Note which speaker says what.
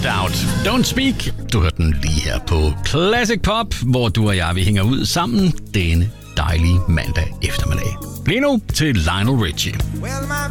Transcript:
Speaker 1: Doubt. Don't Speak. Du hørte den lige her på Classic Pop, hvor du og jeg, vi hænger ud sammen denne dejlige mandag eftermiddag. Bliv nu til Lionel Richie.
Speaker 2: Well, my